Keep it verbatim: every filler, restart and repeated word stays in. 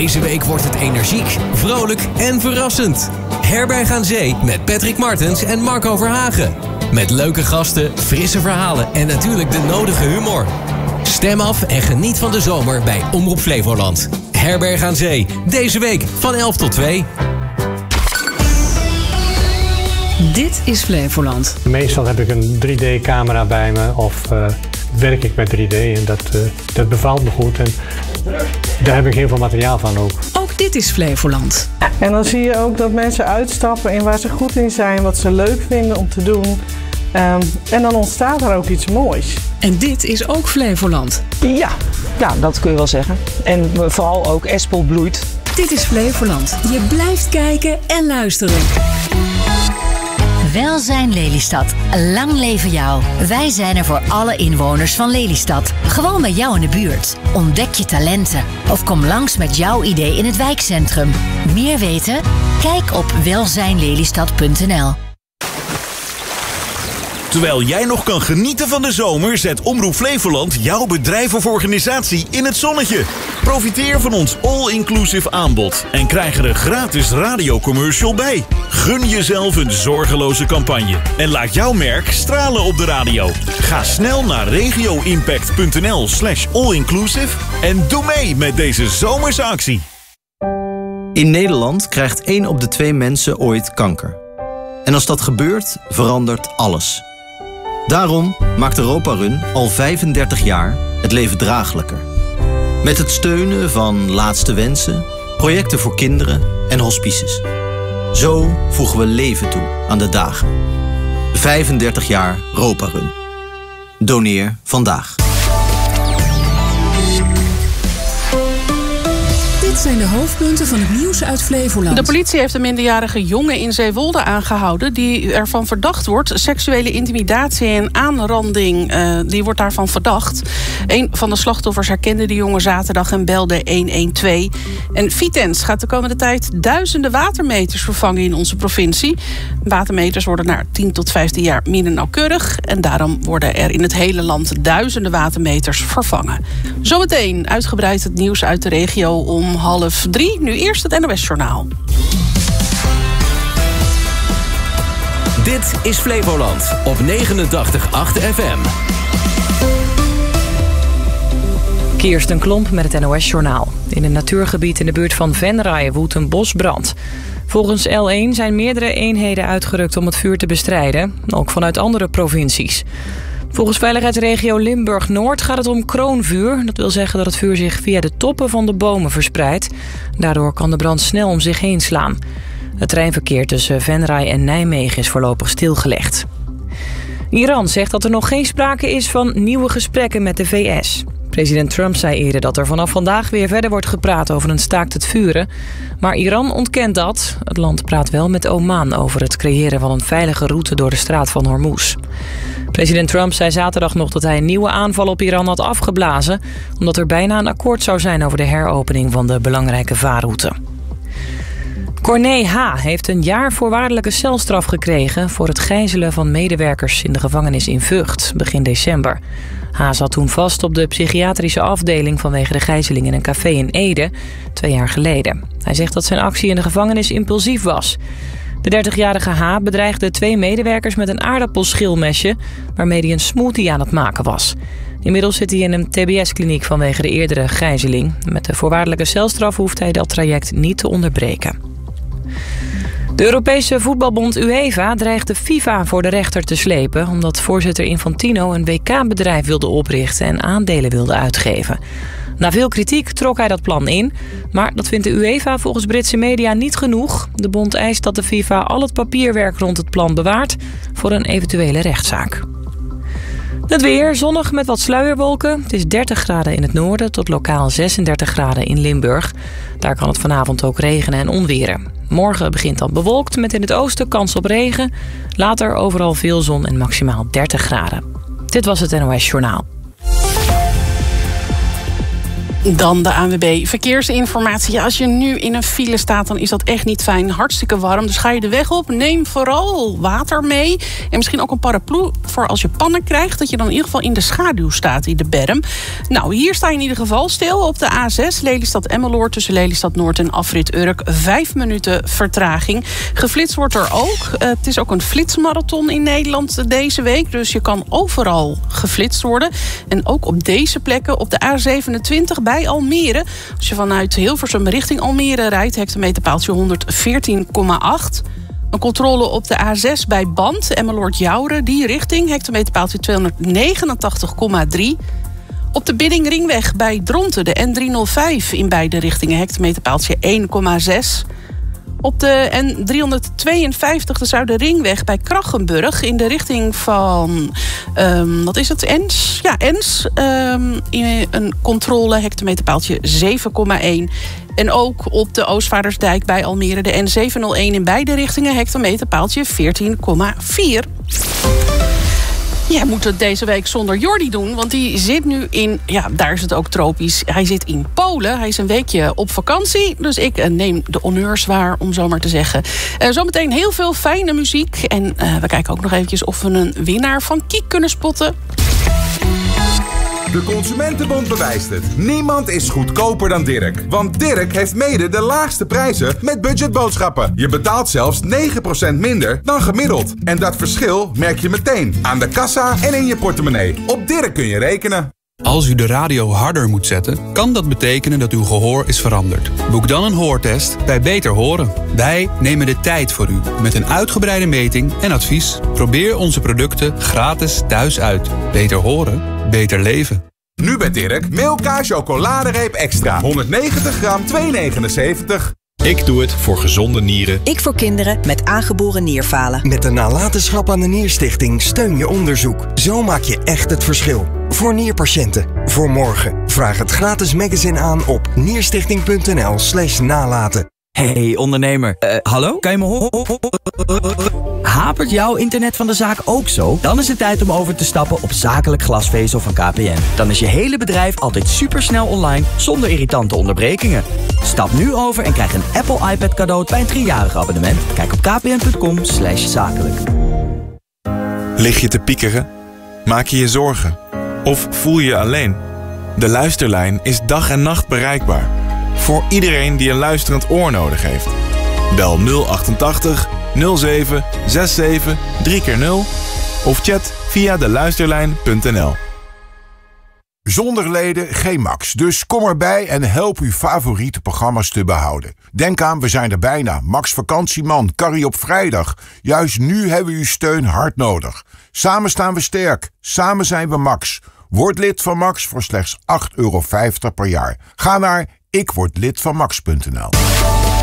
Deze week wordt het energiek, vrolijk en verrassend. Herberg aan Zee met Patrick Martens en Marco Verhagen. Met leuke gasten, frisse verhalen en natuurlijk de nodige humor. Stem af en geniet van de zomer bij Omroep Flevoland. Herberg aan Zee, deze week van elf tot twee. Dit is Flevoland. Meestal heb ik een drie D-camera bij me of uh, werk ik met drie D en dat, uh, dat bevalt me goed. En daar heb ik heel veel materiaal van ook. Ook dit is Flevoland. En dan zie je ook dat mensen uitstappen in waar ze goed in zijn, wat ze leuk vinden om te doen. Um, en dan ontstaat er ook iets moois. En dit is ook Flevoland. Ja, ja, dat kun je wel zeggen. En vooral ook Espel bloeit. Dit is Flevoland. Je blijft kijken en luisteren. Welzijn Lelystad. Lang leven jou. Wij zijn er voor alle inwoners van Lelystad. Gewoon bij jou in de buurt. Ontdek je talenten. Of kom langs met jouw idee in het wijkcentrum. Meer weten? Kijk op welzijn lelystad punt n l. Terwijl jij nog kan genieten van de zomer, zet Omroep Flevoland jouw bedrijf of organisatie in het zonnetje. Profiteer van ons all-inclusive aanbod en krijg er een gratis radiocommercial bij. Gun jezelf een zorgeloze campagne en laat jouw merk stralen op de radio. Ga snel naar regioimpact punt n l slash allinclusive en doe mee met deze zomerse actie. In Nederland krijgt één op de twee mensen ooit kanker. En als dat gebeurt, verandert alles. Daarom maakt Europa Run al vijfendertig jaar het leven draaglijker. Met het steunen van Laatste Wensen, projecten voor kinderen en hospices. Zo voegen we leven toe aan de dagen. vijfendertig jaar Europa Run. Doneer vandaag. Dit zijn de hoofdpunten van het nieuws uit Flevoland. De politie heeft een minderjarige jongen in Zeewolde aangehouden die ervan verdacht wordt seksuele intimidatie en aanranding. Uh, die wordt daarvan verdacht. Een van de slachtoffers herkende de jongen zaterdag en belde honderdtwaalf. En Vitens gaat de komende tijd duizenden watermeters vervangen in onze provincie. Watermeters worden na tien tot vijftien jaar minder nauwkeurig en daarom worden er in het hele land duizenden watermeters vervangen. Zometeen uitgebreid het nieuws uit de regio om half drie. Nu eerst het N O S-journaal. Dit is Flevoland op negenentachtig komma acht F M. Kirsten Klomp met het N O S-journaal. In een natuurgebied in de buurt van Venray woedt een bosbrand. Volgens L één zijn meerdere eenheden uitgerukt om het vuur te bestrijden, ook vanuit andere provincies. Volgens veiligheidsregio Limburg-Noord gaat het om kroonvuur. Dat wil zeggen dat het vuur zich via de toppen van de bomen verspreidt. Daardoor kan de brand snel om zich heen slaan. Het treinverkeer tussen Venray en Nijmegen is voorlopig stilgelegd. Iran zegt dat er nog geen sprake is van nieuwe gesprekken met de V S. President Trump zei eerder dat er vanaf vandaag weer verder wordt gepraat over een staakt het vuren. Maar Iran ontkent dat. Het land praat wel met Oman over het creëren van een veilige route door de straat van Hormuz. President Trump zei zaterdag nog dat hij een nieuwe aanval op Iran had afgeblazen, omdat er bijna een akkoord zou zijn over de heropening van de belangrijke vaarroute. Corné H. heeft een jaar voorwaardelijke celstraf gekregen voor het gijzelen van medewerkers in de gevangenis in Vught begin december. H. zat toen vast op de psychiatrische afdeling vanwege de gijzeling in een café in Ede, twee jaar geleden. Hij zegt dat zijn actie in de gevangenis impulsief was. De dertigjarige H. bedreigde twee medewerkers met een aardappelschilmesje waarmee hij een smoothie aan het maken was. Inmiddels zit hij in een T B S-kliniek vanwege de eerdere gijzeling. Met de voorwaardelijke celstraf hoeft hij dat traject niet te onderbreken. De Europese voetbalbond UEFA dreigt de FIFA voor de rechter te slepen, omdat voorzitter Infantino een W K-bedrijf wilde oprichten en aandelen wilde uitgeven. Na veel kritiek trok hij dat plan in, maar dat vindt de UEFA volgens Britse media niet genoeg. De bond eist dat de FIFA al het papierwerk rond het plan bewaart voor een eventuele rechtszaak. Het weer, zonnig met wat sluierwolken. Het is dertig graden in het noorden tot lokaal zesendertig graden in Limburg. Daar kan het vanavond ook regenen en onweren. Morgen begint dan bewolkt met in het oosten kans op regen. Later overal veel zon en maximaal dertig graden. Dit was het N O S Journaal. Dan de A N W B Verkeersinformatie. Ja, als je nu in een file staat, dan is dat echt niet fijn. Hartstikke warm, dus ga je de weg op. Neem vooral water mee. En misschien ook een paraplu voor als je pannen krijgt. Dat je dan in ieder geval in de schaduw staat in de berm. Nou, hier sta je in ieder geval stil op de A zes. Lelystad-Emmeloord tussen Lelystad-Noord en afrit Urk. Vijf minuten vertraging. Geflitst wordt er ook. Uh, het is ook een flitsmarathon in Nederland deze week. Dus je kan overal geflitst worden. En ook op deze plekken op de A zevenentwintig bij Almere. Als je vanuit Hilversum richting Almere rijdt, hectometerpaaltje honderdveertien komma acht. Een controle op de A zes bij Band, Emmeloord-Jouren, die richting, hectometerpaaltje tweehonderdnegenentachtig komma drie. Op de Biddingringweg bij Dronten, de N driehonderdvijf in beide richtingen, hectometerpaaltje één komma zes. Op de N driehonderdtweeënvijftig, de Zuiderringweg bij Krachenburg, in de richting van, um, wat is het, Ens? Ja, Ens. Um, in een controle, hectometerpaaltje zeven komma één. En ook op de Oostvaardersdijk bij Almere, de N zevenhonderdéén in beide richtingen, hectometerpaaltje veertien komma vier. Jij moet het deze week zonder Jordi doen, want die zit nu in, ja, daar is het ook tropisch. Hij zit in Polen, hij is een weekje op vakantie. Dus ik neem de honneurs waar, om zo maar te zeggen. Uh, zometeen heel veel fijne muziek. En uh, we kijken ook nog eventjes of we een winnaar van Kiek kunnen spotten. De Consumentenbond bewijst het. Niemand is goedkoper dan Dirk. Want Dirk heeft mede de laagste prijzen met budgetboodschappen. Je betaalt zelfs negen procent minder dan gemiddeld. En dat verschil merk je meteen aan de kassa en in je portemonnee. Op Dirk kun je rekenen. Als u de radio harder moet zetten, kan dat betekenen dat uw gehoor is veranderd. Boek dan een hoortest bij Beter Horen. Wij nemen de tijd voor u met een uitgebreide meting en advies. Probeer onze producten gratis thuis uit. Beter horen, beter leven. Nu bij Dirk, Milka chocoladereep extra. honderdnegentig gram, twee negenenzeventig. Ik doe het voor gezonde nieren. Ik voor kinderen met aangeboren nierfalen. Met de nalatenschap aan de Nierstichting steun je onderzoek. Zo maak je echt het verschil. Voor nierpatiënten. Voor morgen. Vraag het gratis magazine aan op nierstichting.nl slash nalaten. Hey ondernemer, uh, hallo? Kan je me horen? Hapert jouw internet van de zaak ook zo? Dan is het tijd om over te stappen op zakelijk glasvezel van K P N. Dan is je hele bedrijf altijd supersnel online, zonder irritante onderbrekingen. Stap nu over en krijg een Apple iPad cadeau bij een driejarig abonnement. Kijk op kpn.com slash zakelijk. Lig je te piekeren? Maak je je zorgen? Of voel je je alleen? De Luisterlijn is dag en nacht bereikbaar. Voor iedereen die een luisterend oor nodig heeft. Bel nul achtentachtig nul zeven zesenzestig drie keer nul of chat via de luisterlijn punt n l. Zonder leden geen Max, dus kom erbij en help uw favoriete programma's te behouden. Denk aan, we zijn er bijna. Max Vakantieman, Carrie op vrijdag. Juist nu hebben we uw steun hard nodig. Samen staan we sterk, samen zijn we Max. Word lid van Max voor slechts acht euro vijftig per jaar. Ga naar ik word lid van max punt n l.